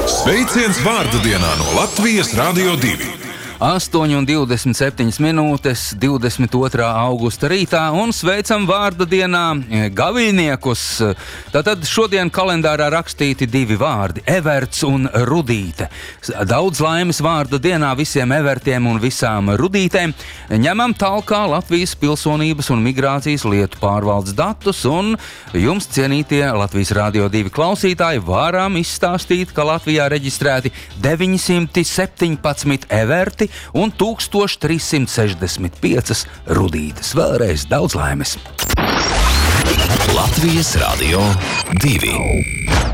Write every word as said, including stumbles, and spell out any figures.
Sveiciens vārda dienā no Latvijas Radio divi. astoņi un divdesmit septiņas minūtes, divdesmit otrā augusta rītā, un sveicam vārda dienā gaviļniekus. Tātad šodien kalendārā rakstīti divi vārdi - Everts un Rudīte. Daudz laimes vārda dienā visiem Evertiem un visām Rudītēm. Ņemam talkā Latvijas pilsonības un migrācijas lietu pārvaldes datus, un jums, cienītie Latvijas Radio divi klausītāji, varam izstāstīt, ka Latvijā reģistrēti deviņsimt septiņpadsmit Everti un tūkstoš trīs simt sešdesmit piecas Rudītes. Vēlreiz daudz laimes! Latvijas Radio divi.